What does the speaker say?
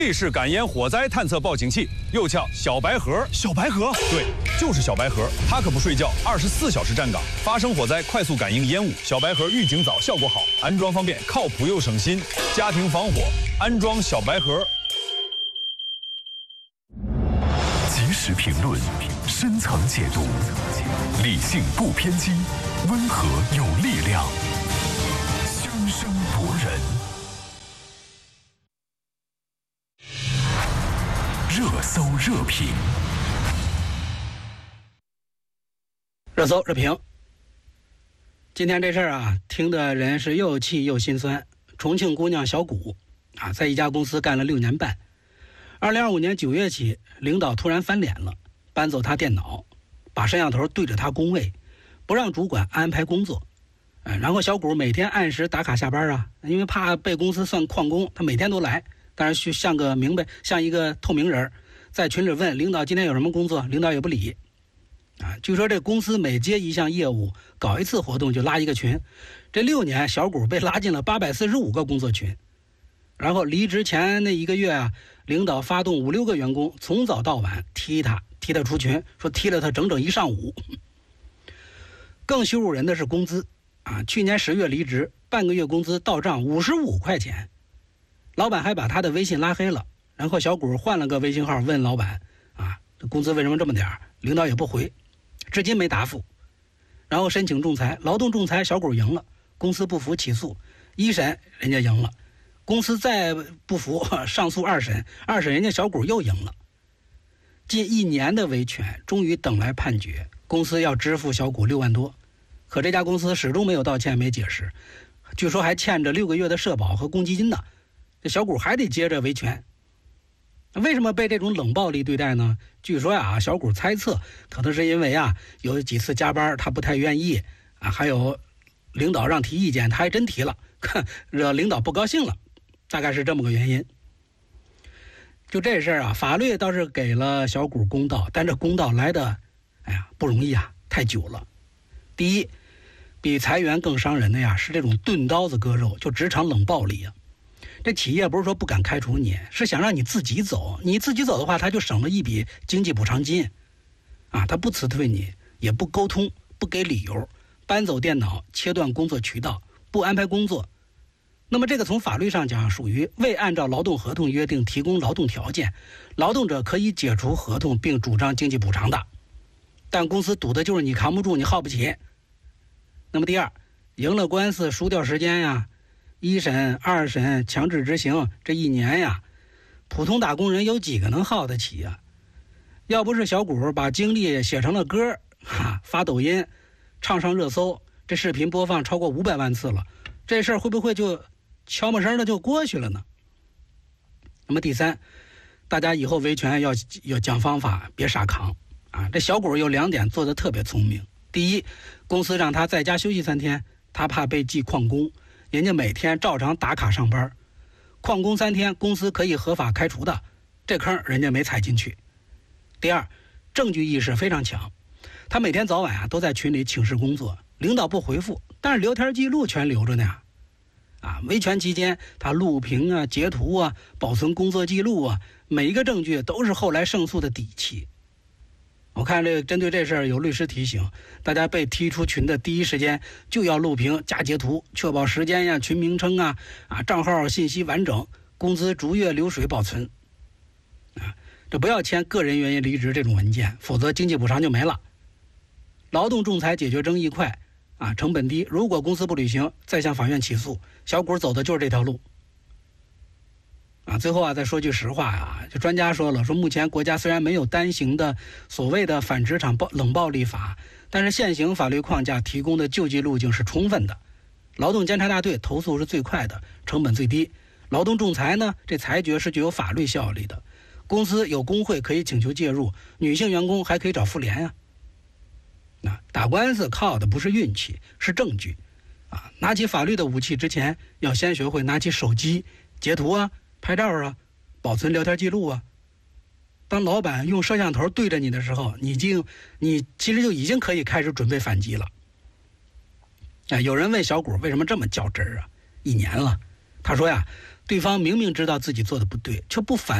立式感烟火灾探测报警器，又叫小白盒。 小白盒， 对，就是小白盒，它可不睡觉，24小时站岗，发生火灾快速感应烟雾。小白盒预警早，效果好，安装方便，靠谱又省心。家庭防火，安装小白盒。 及时评论，深层解读，理性不偏激，温和有力量，声声夺人。热搜热评， 热搜热评。今天这事儿啊，听的人是又气又心酸。重庆姑娘小谷啊，在一家公司干了6年半。2025年9月起，领导突然翻脸了，搬走她电脑，把摄像头对着她工位，不让主管安排工作。然后小谷每天按时打卡下班啊，因为怕被公司算旷工，她每天都来。但是像一个透明人，在群里问领导今天有什么工作，领导也不理。据说这公司每接一项业务，搞一次活动就拉一个群。这6年，小谷被拉进了845个工作群。然后离职前那1个月啊，领导发动5、6个员工从早到晚踢他出群，说踢了他整整1上午。更羞辱人的是工资啊，去年10月离职，半个月工资到账55块钱。老板还把他的微信拉黑了，然后小谷换了个微信号问老板啊，这工资为什么这么点儿？领导也不回，至今没答复。然后申请仲裁，劳动仲裁小谷赢了，公司不服起诉，1审人家赢了，公司再不服上诉2审，2审人家小谷又赢了。近1年的维权，终于等来判决，公司要支付小谷6万多，可这家公司始终没有道歉，没解释，据说还欠着6个月的社保和公积金呢。这小谷还得接着维权。为什么被这种冷暴力对待呢？据说呀，小谷猜测可能是因为啊有几次加班他不太愿意啊，还有领导让提意见他还真提了，惹领导不高兴了，大概是这么个原因。就这事儿啊，法律倒是给了小谷公道，但这公道来的不容易啊，太久了。第一，比裁员更伤人的呀是这种钝刀子割肉，就职场冷暴力啊。这企业不是说不敢开除你，是想让你自己走。你自己走的话，他就省了一笔经济补偿金啊，他不辞退你，也不沟通，不给理由，搬走电脑，切断工作渠道，不安排工作。那么这个从法律上讲属于未按照劳动合同约定提供劳动条件，劳动者可以解除合同并主张经济补偿的。但公司赌的就是你扛不住，你耗不起。那么第二，赢了官司输掉时间呀，1审、2审强制执行，这1年呀，普通打工人有几个能耗得起呀？要不是小谷把经历写成了歌发抖音，唱上热搜，这视频播放超过500万次了，这事儿会不会就悄没声的就过去了呢？那么第三，大家以后维权要讲方法，别傻扛啊！这小谷有2点做得特别聪明。第一，公司让他在家休息3天，他怕被记旷工，人家每天照常打卡上班，旷工3天，公司可以合法开除的，这坑人家没踩进去。第二，证据意识非常强，他每天早晚都在群里请示工作，领导不回复，但是聊天记录全留着呢维权期间他录屏啊、截图啊、保存工作记录啊，每一个证据都是后来胜诉的底气。我看针对这事儿有律师提醒，大家被踢出群的第一时间就要录屏加截图，确保时间呀、群名称账号信息完整，工资逐月流水保存这不要签个人原因离职这种文件，否则经济补偿就没了。劳动仲裁解决争议快成本低，如果公司不履行，再向法院起诉。小谷走的就是这条路最后再说句实话就专家说了，说目前国家虽然没有单行的所谓的反职场冷暴力法，但是现行法律框架提供的救济路径是充分的。劳动监察大队投诉是最快的，成本最低。劳动仲裁呢，这裁决是具有法律效力的，公司有工会可以请求介入，女性员工还可以找妇联打官司靠的不是运气，是证据拿起法律的武器之前，要先学会拿起手机截图拍照保存聊天记录当老板用摄像头对着你的时候，你其实就已经可以开始准备反击了有人问小谷为什么这么较真1年了，他说对方明明知道自己做的不对，却不反